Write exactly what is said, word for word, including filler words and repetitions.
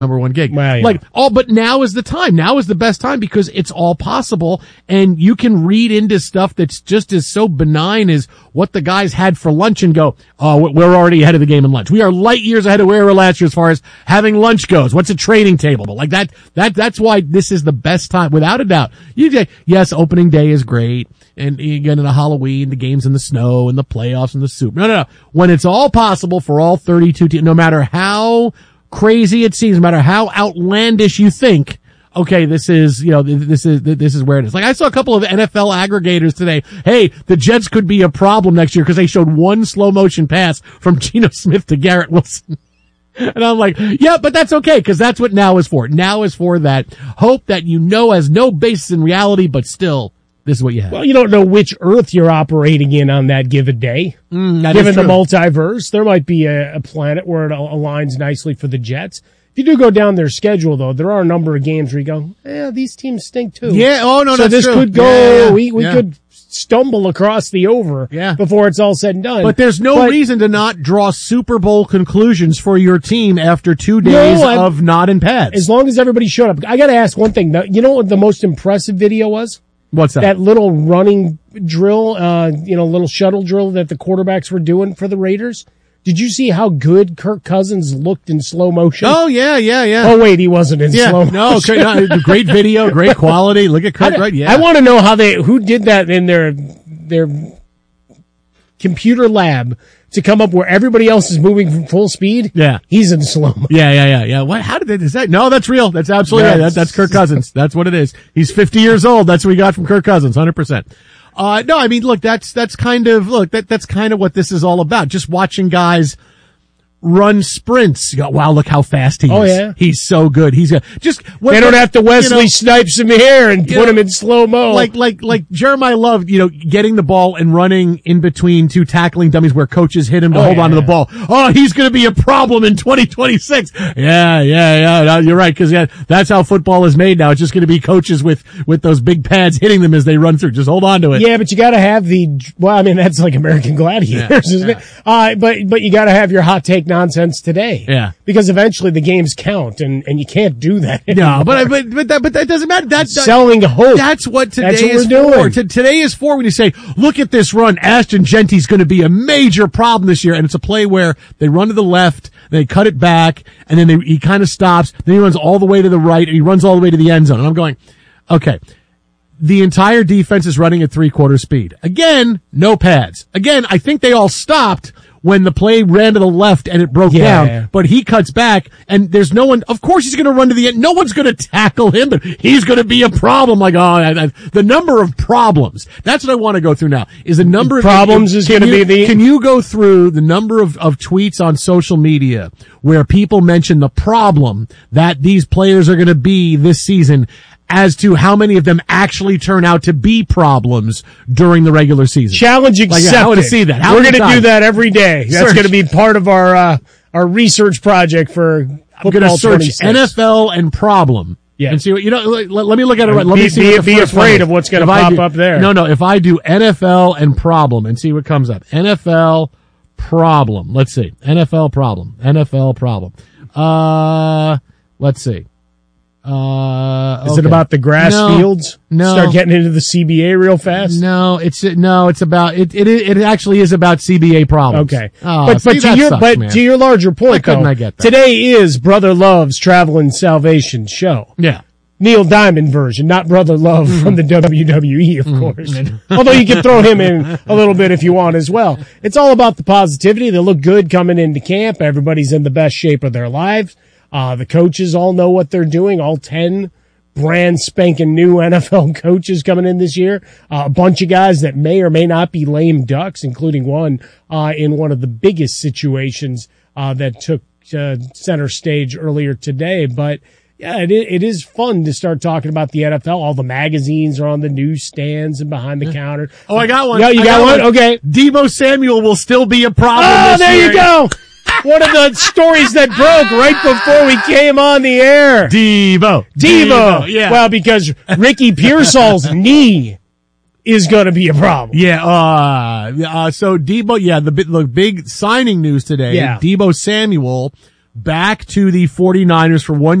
number one gig. Well, yeah. Like all, but now is the time. Now is the best time because it's all possible, and you can read into stuff that's just as so benign as what the guys had for lunch and go, oh, we're already ahead of the game in lunch. We are light years ahead of where we were last year as far as having lunch goes. What's a training table? But like that, that, that's why this is the best time, without a doubt. You, yes, opening day is great, and again, in the Halloween, the games in the snow, and the playoffs, and the Super. No, no, no. When it's all possible for all thirty-two teams, no matter how crazy it seems, no matter how outlandish you think, okay, this is, you know, this is, this is where it is. Like I saw a couple of N F L aggregators today. Hey, the Jets could be a problem next year because they showed one slow motion pass from Geno Smith to Garrett Wilson. And I'm like, yeah, but that's okay because that's what now is for. Now is for that hope that you know has no basis in reality, but still, this is what you have. Well, you don't know which Earth you're operating in on that given day. Mm, that Given is the true. multiverse, there might be a, a planet where it al- aligns nicely for the Jets. If you do go down their schedule, though, there are a number of games where you go, yeah, these teams stink too. Yeah, oh no, so that's this true. could go, Yeah, yeah, we, we yeah. could stumble across the over Yeah. before it's all said and done. But there's no But- reason to not draw Super Bowl conclusions for your team after two days No, I'm- of not in pads. As long as everybody showed up. I got to ask one thing. You know what the most impressive video was? What's that? That little running drill, uh, you know, little shuttle drill that the quarterbacks were doing for the Raiders. Did you see how good Kirk Cousins looked in slow motion? Oh, yeah, yeah, yeah. Oh, wait, he wasn't in yeah, slow no, motion. great, no, great video, great quality. Look at Kirk, I, right? Yeah. I want to know how they, who did that in their, their computer lab to come up where everybody else is moving from full speed. Yeah. He's in slow motion. Yeah, yeah, yeah, yeah. What? How did they? Is that? No, that's real. That's absolutely Yeah, right. That, that's Kirk Cousins. That's what it is. He's fifty years old. That's what we got from Kirk Cousins. one hundred percent. Uh, no, I mean, look, that's that's kind of look that that's kind of what this is all about. Just watching guys run sprints. You go, wow, look how fast he Oh, is. yeah. He's so good. He's got, just what, They don't what- have to Wesley you know, Snipes him here and you put know, him in slow mo. Like, like, like Jeremiah Love, you know, getting the ball and running in between two tackling dummies where coaches hit him to Oh, hold yeah, onto the yeah. ball. Oh, he's going to be a problem in twenty twenty-six. Yeah, yeah, yeah. No, you're right. Cause yeah, that's how football is made now. It's just going to be coaches with, with those big pads hitting them as they run through. Just hold on to it. Yeah, but you got to have the. Well, I mean, that's like American Gladiators, Yeah, isn't yeah. it? Uh, but but you got to have your hot take nonsense today. Yeah. because eventually the games count, and and you can't do that. No, anymore. but but but that but that doesn't matter. That's selling hope. That's what today That's what is we're for. doing. T- today is for when you say, look at this run. Ashton Genty's going to be a major problem this year. And it's a play where they run to the left, they cut it back, and then they, he kind of stops. Then he runs all the way to the right, and he runs all the way to the end zone. And I'm going, okay. The entire defense is running at three-quarter speed. Again, no pads. Again, I think they all stopped when the play ran to the left and it broke Yeah. down. But he cuts back, and there's no one. Of course, he's going to run to the end. No one's going to tackle him, but he's going to be a problem. Like, oh, I, I, the number of problems. That's what I want to go through now. Is the number of Problems is can gonna you- be the- Can you go through the number of, of tweets on social media where people mention the problem that these players are going to be this season, as to how many of them actually turn out to be problems during the regular season? Challenge Like, accepted. I want to see that. How We're many going to do times? that every day. That's Search. going to be part of our uh, our research project for I'm football going to search twenty-six. N F L and problem. Yeah. And see what, you know, let, let me look at it right. Let Be- me see be- what the be first afraid one is. of what's gonna If I pop do- up there. No, no, if I do N F L and problem and see what comes up. N F L problem. Let's see. N F L problem. N F L problem. Uh, let's see. Uh, Is okay. it about the grass No. fields? No. Start getting into the C B A real fast? No, it's no, it's about it. It it actually is about C B A problems. Okay. Oh, but see, but to that your sucks, but man. to your larger point, Why couldn't though, I get that? today is Brother Love's Travel and Salvation show. Yeah. Neil Diamond version, not Brother Love Mm-hmm. from the W W E, of course. Although you can throw him in a little bit if you want as well. It's all about the positivity. They look good coming into camp. Everybody's in the best shape of their lives. Uh, the coaches all know what they're doing. All ten brand spanking new N F L coaches coming in this year. Uh, a bunch of guys that may or may not be lame ducks, including one uh, in one of the biggest situations uh, that took uh, center stage earlier today. But yeah, it, i- it is fun to start talking about the N F L. All the magazines are on the newsstands and behind the counter. Oh, I got one. Yeah, you I got, one? Okay. Debo Samuel will still be a problem. Oh, this there year. you go. One of the stories that broke right before we came on the air. Debo. Devo. Yeah. Well, because Ricky Pearsall's knee is going to be a problem. Yeah, uh, uh, so Debo, yeah, the, bi- the big signing news today, Yeah. Debo Samuel back to the 49ers for one